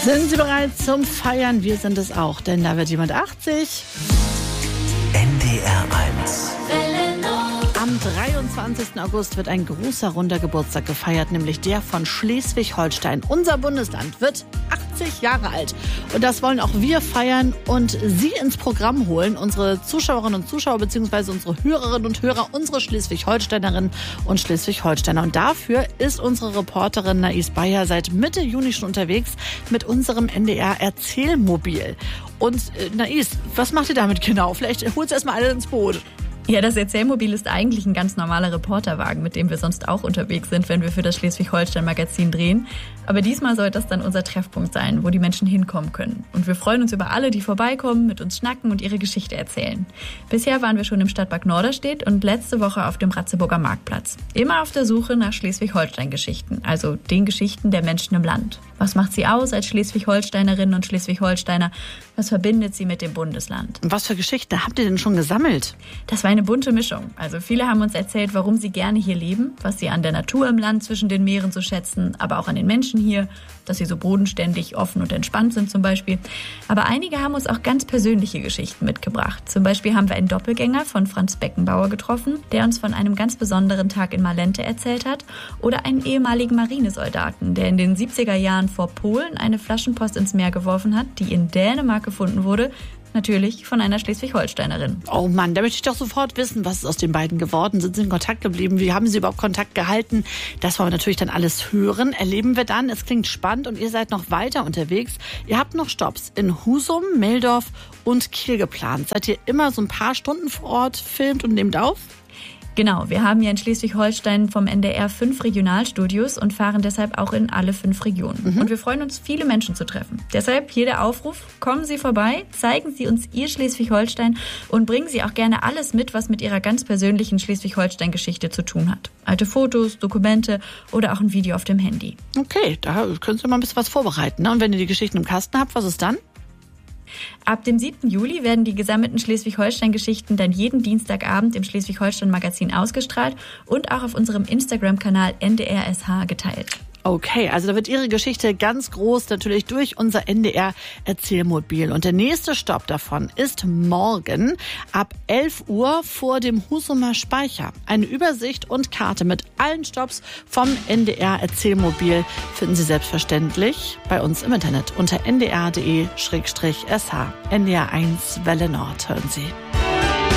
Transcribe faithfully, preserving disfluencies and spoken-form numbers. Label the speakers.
Speaker 1: Sind Sie bereit zum Feiern? Wir sind es auch, denn da wird jemand achtzig.
Speaker 2: N D R eins.
Speaker 1: Am dreiundzwanzigsten August wird ein großer runder Geburtstag gefeiert, nämlich der von Schleswig-Holstein. Unser Bundesland wird achtzig Jahre alt. Und das wollen auch wir feiern und Sie ins Programm holen. Unsere Zuschauerinnen und Zuschauer bzw. unsere Hörerinnen und Hörer, unsere Schleswig-Holsteinerinnen und Schleswig-Holsteiner. Und dafür ist unsere Reporterin Nais Bayer seit Mitte Juni schon unterwegs mit unserem N D R-Erzählmobil. Und äh, Nais, was macht ihr damit genau? Vielleicht holt ihr erstmal alle ins Boot.
Speaker 3: Ja, das Erzählmobil ist eigentlich ein ganz normaler Reporterwagen, mit dem wir sonst auch unterwegs sind, wenn wir für das Schleswig-Holstein-Magazin drehen. Aber diesmal soll das dann unser Treffpunkt sein, wo die Menschen hinkommen können. Und wir freuen uns über alle, die vorbeikommen, mit uns schnacken und ihre Geschichte erzählen. Bisher waren wir schon im Stadtpark Norderstedt und letzte Woche auf dem Ratzeburger Marktplatz. Immer auf der Suche nach Schleswig-Holstein-Geschichten, also den Geschichten der Menschen im Land. Was macht sie aus als Schleswig-Holsteinerinnen und Schleswig-Holsteiner? Was verbindet sie mit dem Bundesland?
Speaker 1: Und was für Geschichten habt ihr denn schon gesammelt?
Speaker 3: Das war eine bunte Mischung. Also viele haben uns erzählt, warum sie gerne hier leben, was sie an der Natur im Land zwischen den Meeren so schätzen, aber auch an den Menschen hier, dass sie so bodenständig, offen und entspannt sind zum Beispiel. Aber einige haben uns auch ganz persönliche Geschichten mitgebracht. Zum Beispiel haben wir einen Doppelgänger von Franz Beckenbauer getroffen, der uns von einem ganz besonderen Tag in Malente erzählt hat, oder einen ehemaligen Marinesoldaten, der in den siebziger Jahren vor Polen eine Flaschenpost ins Meer geworfen hat, die in Dänemark gefunden wurde, natürlich von einer Schleswig-Holsteinerin.
Speaker 1: Oh Mann, da möchte ich doch sofort wissen, was ist aus den beiden geworden? Sind sie in Kontakt geblieben? Wie haben sie überhaupt Kontakt gehalten? Das wollen wir natürlich dann alles hören. Erleben wir dann. Es klingt spannend und ihr seid noch weiter unterwegs. Ihr habt noch Stopps in Husum, Meldorf und Kiel geplant. Seid ihr immer so ein paar Stunden vor Ort, filmt und nehmt auf?
Speaker 3: Genau, wir haben ja in Schleswig-Holstein vom N D R fünf Regionalstudios und fahren deshalb auch in alle fünf Regionen. Mhm. Und wir freuen uns, viele Menschen zu treffen. Deshalb hier der Aufruf, kommen Sie vorbei, zeigen Sie uns Ihr Schleswig-Holstein und bringen Sie auch gerne alles mit, was mit Ihrer ganz persönlichen Schleswig-Holstein-Geschichte zu tun hat. Alte Fotos, Dokumente oder auch ein Video auf dem Handy.
Speaker 1: Okay, da können Sie mal ein bisschen was vorbereiten. Ne? Und wenn ihr die Geschichten im Kasten habt, was ist dann?
Speaker 3: Ab dem siebten Juli werden die gesammelten Schleswig-Holstein-Geschichten dann jeden Dienstagabend im Schleswig-Holstein-Magazin ausgestrahlt und auch auf unserem Instagram-Kanal N D R S H geteilt.
Speaker 1: Okay, also da wird Ihre Geschichte ganz groß natürlich durch unser N D R-Erzählmobil. Und der nächste Stopp davon ist morgen ab elf Uhr vor dem Husumer Speicher. Eine Übersicht und Karte mit allen Stopps vom N D R-Erzählmobil finden Sie selbstverständlich bei uns im Internet unter n d r punkt d e slash s h. N D R eins Welle Nord hören Sie.